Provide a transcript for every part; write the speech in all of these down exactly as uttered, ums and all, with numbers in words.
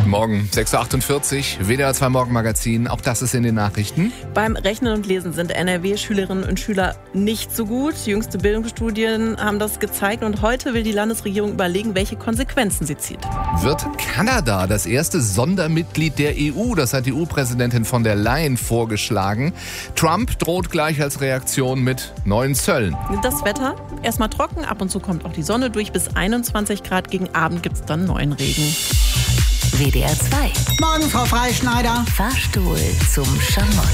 Guten Morgen, sechs Uhr achtundvierzig, W D R zwei Morgenmagazin, auch das ist in den Nachrichten. Beim Rechnen und Lesen sind N R W-Schülerinnen und Schüler nicht so gut. Jüngste Bildungsstudien haben das gezeigt und heute will die Landesregierung überlegen, welche Konsequenzen sie zieht. Wird Kanada das erste Sondermitglied der E U? Das hat die E U-Präsidentin von der Leyen vorgeschlagen. Trump droht gleich als Reaktion mit neuen Zöllen. Das Wetter erstmal trocken, ab und zu kommt auch die Sonne durch, bis einundzwanzig Grad. Gegen Abend gibt es dann neuen Regen. W D R zwei. Morgen, Frau Freischneider. Fahrstuhl zum Schamott.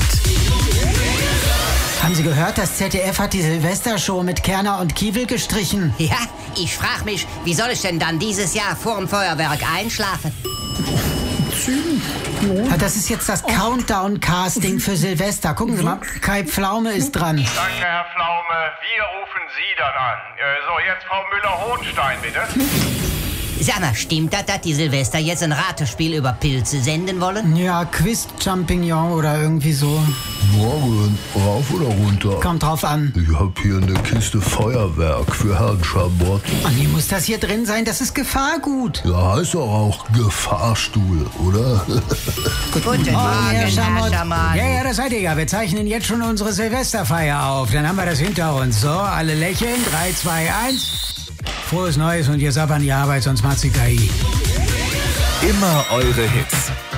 Haben Sie gehört, das Z D F hat die Silvestershow mit Kerner und Kiewel gestrichen? Ja, ich frage mich, wie soll ich denn dann dieses Jahr vorm Feuerwerk einschlafen? Ja, das ist jetzt das Countdown-Casting für Silvester. Gucken Sie mal, Kai Pflaume ist dran. Danke, Herr Pflaume. Wir rufen Sie dann an. Äh, so, jetzt Frau Müller-Hohenstein, bitte. Sag mal, stimmt das, dass die Silvester jetzt ein Ratespiel über Pilze senden wollen? Ja, Quiz-Champignon oder irgendwie so. Morgen, rauf oder runter? Kommt drauf an. Ich hab hier eine Kiste Feuerwerk für Herrn Schamott. Und wie muss das hier drin sein? Das ist Gefahrgut. Ja, heißt doch auch Gefahrstuhl, oder? Guten Morgen, Herr Schamott. Schamann. Ja, ja, das seid ihr ja. Wir zeichnen jetzt schon unsere Silvesterfeier auf. Dann haben wir das hinter uns. So, alle lächeln. drei, zwei, eins. Frohes Neues und jetzt ab an die Arbeit, sonst macht's die K I. Immer eure Hits.